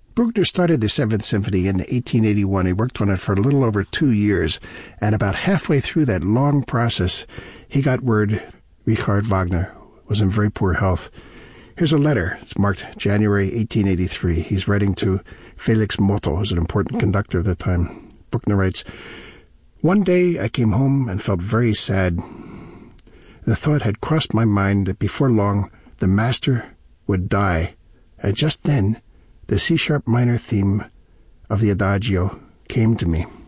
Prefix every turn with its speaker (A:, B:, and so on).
A: Bruckner started the Seventh Symphony in 1881. He worked on it for a little over 2 years, and about halfway through that long process, he got word Richard Wagner was in very poor health. Here's a letter. It's marked January 1883. He's writing to Felix Mottl, who's an important conductor at that time. Bruckner writes, "One day I came home and felt very sad. The thought had crossed my mind that before long the master would die, and just then the C-sharp minor theme of the Adagio came to me.